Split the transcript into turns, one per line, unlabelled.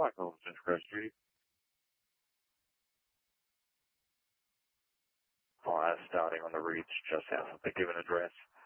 Black Hills, Crest Street. Starting on the reach just south of the given address.